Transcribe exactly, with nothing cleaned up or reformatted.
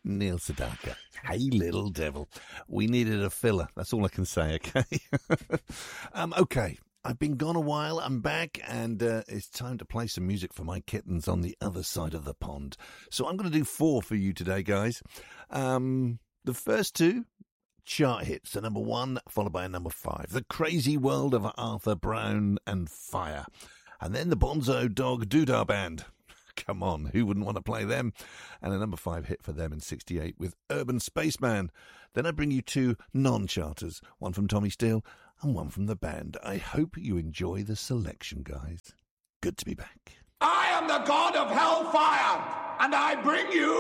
Neil Sedaka. Hey, little devil. We needed a filler. That's all I can say, okay? um, okay. I've been gone a while. I'm back, and uh, it's time to play some music for my kittens on the other side of the pond. So I'm going to do four for you today, guys. Um, the first two, chart hits. The number one, followed by a number five. The Crazy World of Arthur Brown and Fire. And then the Bonzo Dog Doodah Band. Come on, who wouldn't want to play them? And a number five hit for them in sixty-eight with Urban Spaceman. Then I bring you two non-charters, one from Tommy Steele and one from the band. I hope you enjoy the selection, guys. Good to be back. I am the god of hellfire, and I bring you